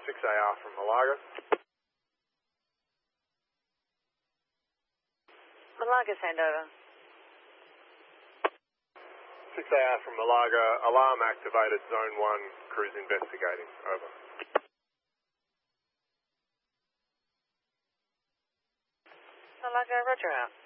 6AR from Malaga. Malaga, send over. 6AR from Malaga, alarm activated, zone 1, cruise investigating, over. Malaga, roger out.